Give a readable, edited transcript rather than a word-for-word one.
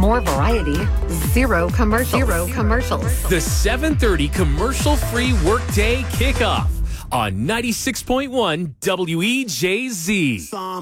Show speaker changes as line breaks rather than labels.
More variety, zero commercials.
The 7:30 commercial-free workday kickoff on 96.1 WEJZ.